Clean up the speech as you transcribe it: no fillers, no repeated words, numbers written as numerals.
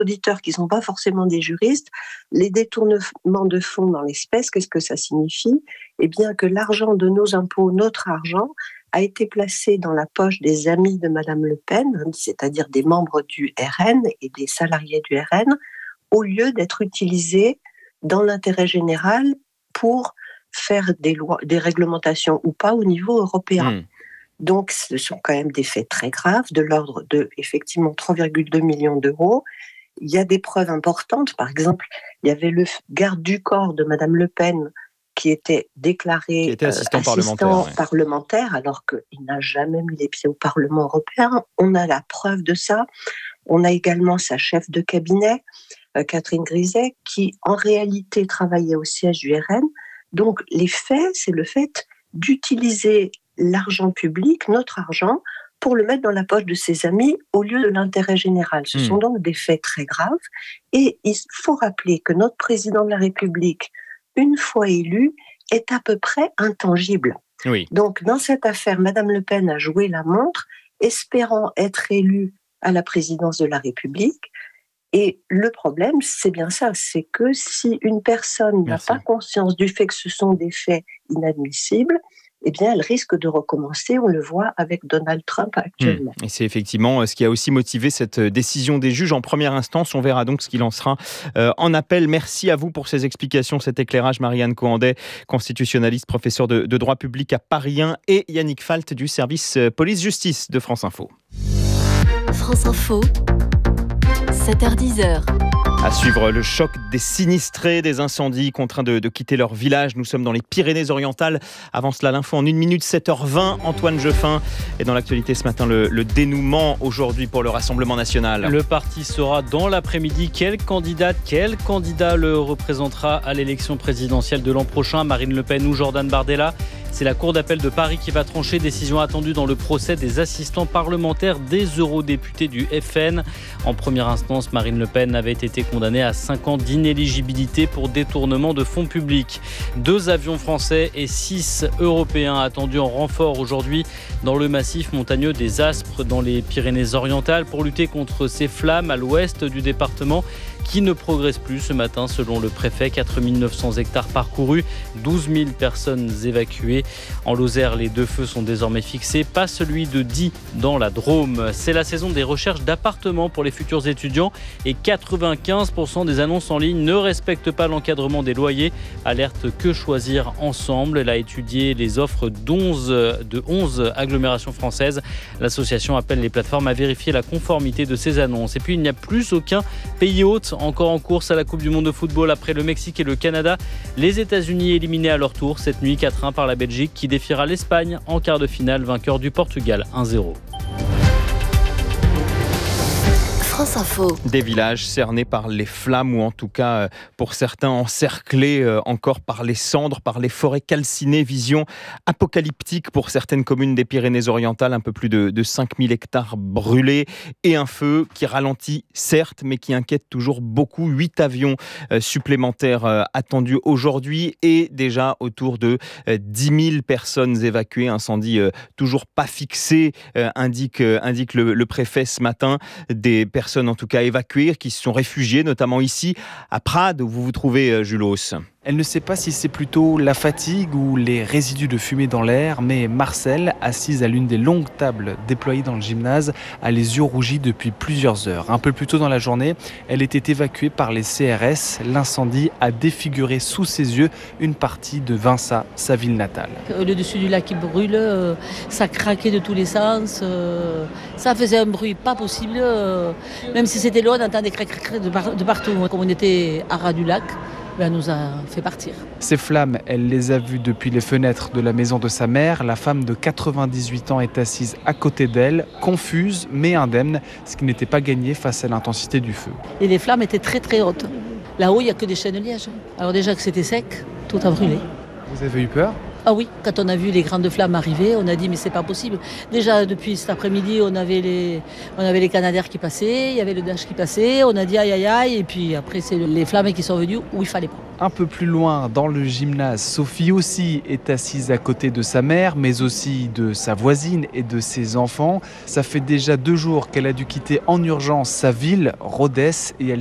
auditeurs qui ne sont pas forcément des juristes, les détournements de fonds dans l'espèce, qu'est-ce que ça signifie ? Eh bien que l'argent de nos impôts, notre argent, a été placé dans la poche des amis de Madame Le Pen, c'est-à-dire des membres du RN et des salariés du RN, au lieu d'être utilisé dans l'intérêt général pour faire des lois, des réglementations ou pas au niveau européen. Donc, ce sont quand même des faits très graves, de l'ordre de, effectivement, 3,2 millions d'euros. Il y a des preuves importantes. Par exemple, il y avait le garde du corps de Madame Le Pen qui était déclaré assistant parlementaire, alors qu'il n'a jamais mis les pieds au Parlement européen. On a la preuve de ça. On a également sa chef de cabinet, Catherine Griset, qui en réalité travaillait au siège du RN. Donc, les faits, c'est le fait d'utiliser l'argent public, notre argent, pour le mettre dans la poche de ses amis au lieu de l'intérêt général. Ce sont donc des faits très graves. Et il faut rappeler que notre président de la République, une fois élu, est à peu près intangible. Oui. Donc, dans cette affaire, Madame Le Pen a joué la montre, espérant être élue à la présidence de la République. Et le problème, c'est bien ça, c'est que si une personne n'a pas conscience du fait que ce sont des faits inadmissibles, eh bien, elle risque de recommencer. On le voit avec Donald Trump actuellement. Et c'est effectivement ce qui a aussi motivé cette décision des juges en première instance. On verra donc ce qu'il en sera en appel. Merci à vous pour ces explications, cet éclairage. Marie-Anne Cohandet, constitutionnaliste, professeure de droit public à Paris 1, et Yannick Falt du service police-justice de France Info. France Info, 7h-10h. À suivre le choc des sinistrés, des incendies contraints de quitter leur village. Nous sommes dans les Pyrénées-Orientales. Avant cela, l'info en 1 minute, 7h20. Antoine Jeffin. Et dans l'actualité ce matin, le dénouement aujourd'hui pour le Rassemblement national. Le parti saura dans l'après-midi quel candidat le représentera à l'élection présidentielle de l'an prochain. Marine Le Pen ou Jordan Bardella. C'est la Cour d'appel de Paris qui va trancher, décision attendue dans le procès des assistants parlementaires des eurodéputés du FN. En première instance, Marine Le Pen avait été condamnée à 5 ans d'inéligibilité pour détournement de fonds publics. 2 avions français et 6 européens attendus en renfort aujourd'hui dans le massif montagneux des Aspres dans les Pyrénées-Orientales pour lutter contre ces flammes à l'ouest du département qui ne progresse plus ce matin selon le préfet. 4 900 hectares parcourus, 12 000 personnes évacuées. En Lozère, les 2 feux sont désormais fixés, pas celui de Die dans la Drôme. C'est la saison des recherches d'appartements pour les futurs étudiants et 95% des annonces en ligne ne respectent pas l'encadrement des loyers. Alerte Que Choisir Ensemble. Elle a étudié les offres de 11 agglomérations françaises. L'association appelle les plateformes à vérifier la conformité de ces annonces. Et puis, il n'y a plus aucun pays hôte encore en course à la Coupe du Monde de football après le Mexique et le Canada. Les États-Unis éliminés à leur tour cette nuit 4-1 par la Belgique qui défiera l'Espagne en quart de finale, vainqueur du Portugal 1-0. France Info. Des villages cernés par les flammes ou en tout cas pour certains encerclés encore par les cendres, par les forêts calcinées. Vision apocalyptique pour certaines communes des Pyrénées-Orientales, un peu plus de 5000 hectares brûlés et un feu qui ralentit certes mais qui inquiète toujours beaucoup. 8 avions supplémentaires attendus aujourd'hui et déjà autour de 10 000 personnes évacuées. Incendie toujours pas fixé, indique le préfet ce matin. Des personnes en tout cas évacuées, qui se sont réfugiées, notamment ici à Prades, où vous vous trouvez, Julos. Elle ne sait pas si c'est plutôt la fatigue ou les résidus de fumée dans l'air, mais Marcel, assise à l'une des longues tables déployées dans le gymnase, a les yeux rougis depuis plusieurs heures. Un peu plus tôt dans la journée, elle était évacuée par les CRS. L'incendie a défiguré sous ses yeux une partie de Vinça, sa ville natale. Le dessus du lac qui brûle, ça craquait de tous les sens, ça faisait un bruit pas possible. Même si c'était loin, on entendait des crac de partout. Comme on était à ras du lac, elle nous a fait partir. Ces flammes, elle les a vues depuis les fenêtres de la maison de sa mère. La femme de 98 ans est assise à côté d'elle, confuse mais indemne, ce qui n'était pas gagné face à l'intensité du feu. Et les flammes étaient très très hautes. Là-haut, il n'y a que des chaînes de liège. Alors déjà que c'était sec, tout a brûlé. Vous avez eu peur ? Ah oui, quand on a vu les grandes flammes arriver, on a dit mais c'est pas possible. Déjà depuis cet après-midi, on avait les Canadair qui passaient, il y avait le Dash qui passait, on a dit aïe aïe aïe, et puis après c'est les flammes qui sont venues où il fallait pas. Un peu plus loin, dans le gymnase, Sophie aussi est assise à côté de sa mère, mais aussi de sa voisine et de ses enfants. Ça fait déjà 2 jours qu'elle a dû quitter en urgence sa ville, Rodez, et elle